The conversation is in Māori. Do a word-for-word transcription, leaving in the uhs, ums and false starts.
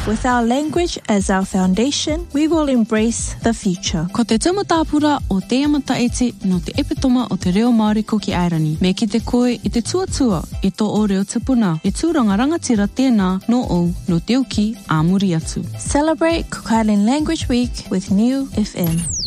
With our language as our foundation, we will embrace the future. Ko te tamatāpura o te amataiti no te epitoma o te reo Māori ko ki Airani. Me ki te koe i te tuatua i tō o reo tipuna. E tūranga rangatira tēnā no o no te uki a muri atu. Celebrate Cook Island Language Week with New F M.